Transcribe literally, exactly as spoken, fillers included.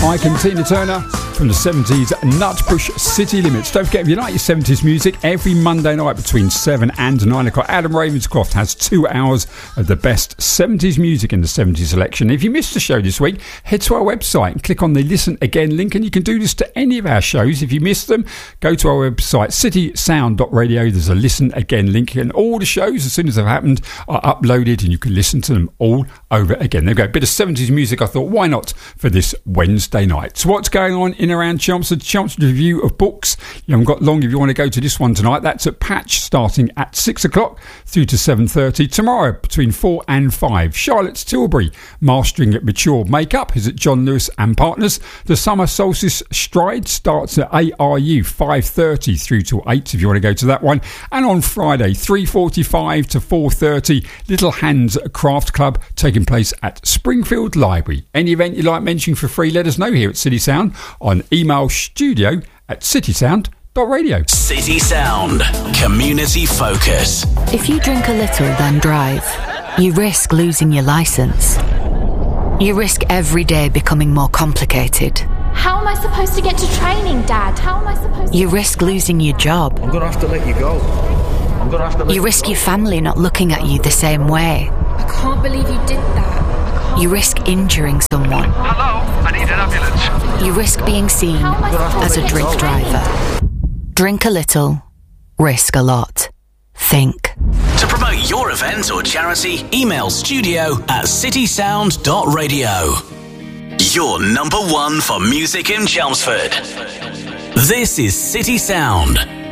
Ike and Tina Turner from the seventies, Nutbush City Limits. Don't forget, if you like your seventies music, every Monday night between seven and nine o'clock, Adam Ravenscroft has two hours of the best seventies music in the seventies selection. If you missed the show this week, head to our website and click on the Listen Again link, and you can do this to any of our shows. If you missed them, go to our website, city sound dot radio. There's a Listen Again link, and all the shows, as soon as they've happened, are uploaded, and you can listen to them all over again. There we go, a bit of seventies music. I thought, why not for this Wednesday night? So what's going on in around Chelmsford? Chelmsford review of books. You haven't got long if you want to go to this one tonight. That's at Patch, starting at six o'clock through to seven thirty. Tomorrow between four and five, Charlotte Tilbury, Mastering at Mature Makeup, is at John Lewis and Partners. The Summer Solstice Stride starts at A R U, five thirty through to eight if you want to go to that one. And on Friday, three forty-five to four thirty, Little Hands Craft Club, taking place at Springfield Library. Any event you'd like mentioning for free, let us know here at City Sound on email studio at citysound dot radio. City Sound, community focus. If you drink a little then drive, you risk losing your licence. You risk every day becoming more complicated. How am I supposed to get to training, Dad? How am I supposed to... You risk losing your job. I'm going to have to let you go. I'm going to have to let you risk your family not looking at you the same way. I can't believe you did that. You risk injuring someone. Hello, I need an ambulance. You risk being seen as a drink driver. Drink a little, risk a lot. Think. To promote your event or charity, email studio at citysound dot radio. Your number one for music in Chelmsford. This is City Sound.